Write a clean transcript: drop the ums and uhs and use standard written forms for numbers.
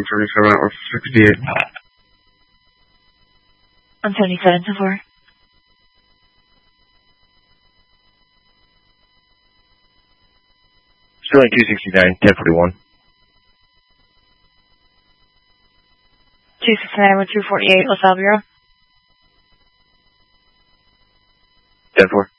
177 or 68. On 77 so far. Sterling 269, 1041. 269 with 248, LaSalle Bureau. 10-4.